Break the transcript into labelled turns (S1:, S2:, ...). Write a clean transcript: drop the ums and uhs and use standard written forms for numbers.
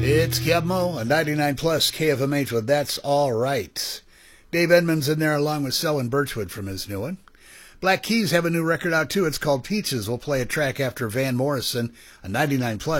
S1: It's Gabmo, a 99 plus KFMH with That's All Right. Dave Edmunds in there along with Selwyn Birchwood from his new one. Black Keys have a new record out too. It's called Peaches. We'll play a track after Van Morrison, a 99 plus.